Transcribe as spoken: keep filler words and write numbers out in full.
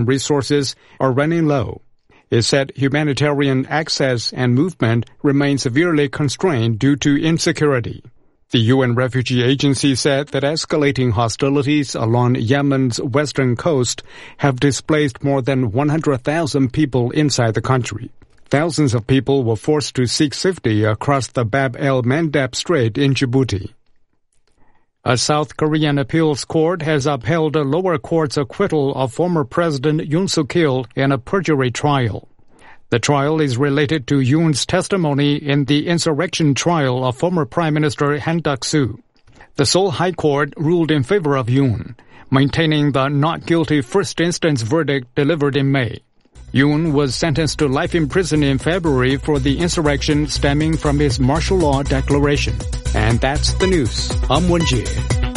resources are running low. It said humanitarian access and movement remain severely constrained due to insecurity. The U N Refugee Agency said that escalating hostilities along Yemen's western coast have displaced more than one hundred thousand people inside the country. Thousands of people were forced to seek safety across the Bab el-Mandeb Strait in Djibouti. A South Korean appeals court has upheld a lower court's acquittal of former President Yoon Suk-yeol in a perjury trial. The trial is related to Yoon's testimony in the insurrection trial of former Prime Minister Han Duck-soo. The Seoul High Court ruled in favor of Yoon, maintaining the not guilty first instance verdict delivered in May. Yoon was sentenced to life in prison in February for the insurrection stemming from his martial law declaration. And that's the news. I'm Won Jie.